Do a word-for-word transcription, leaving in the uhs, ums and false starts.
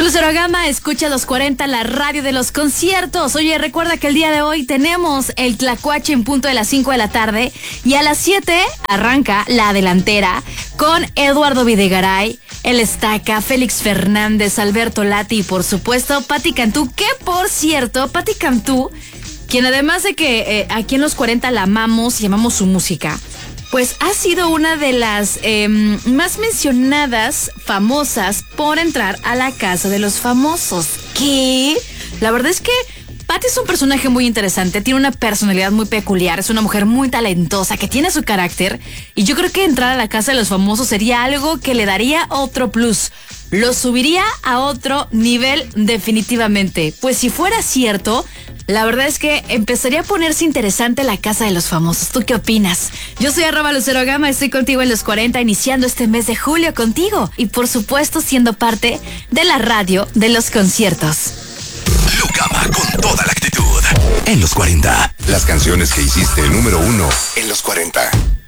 Lucero Gama, escucha los cuarenta, la radio de los conciertos. Oye, recuerda que el día de hoy tenemos el Tlacuache en punto de las cinco de la tarde y a las siete arranca la delantera con Eduardo Videgaray, El Estaca, Félix Fernández, Alberto Lati y por supuesto Pati Cantú, que por cierto, Pati Cantú, quien además de que eh, aquí en los cuarenta la amamos y amamos su música, pues ha sido una de las eh, más mencionadas famosas por entrar a la casa de los famosos. ¿Qué? La verdad es que Patti es un personaje muy interesante, tiene una personalidad muy peculiar, es una mujer muy talentosa que tiene su carácter y yo creo que entrar a la casa de los famosos sería algo que le daría otro plus. Lo subiría a otro nivel definitivamente. Pues si fuera cierto, la verdad es que empezaría a ponerse interesante la casa de los famosos. ¿Tú qué opinas? Yo soy arroba Lucero Gama, estoy contigo en los cuarenta, iniciando este mes de julio contigo. Y por supuesto siendo parte de la radio de los conciertos. Lu Gama con toda la actitud. En los cuarenta. Las canciones que hiciste número uno en los cuarenta.